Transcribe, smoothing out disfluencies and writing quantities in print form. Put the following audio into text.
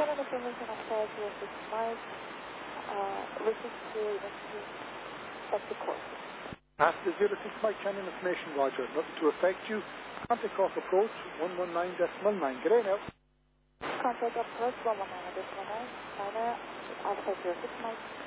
Channel information after 06 Mike. Wishes to investigate the course. After 06 Mike channel information, Roger. Nothing to affect you. Contact off approach 119.9. Good day now. Contact approach 119.9. After 06 Mike.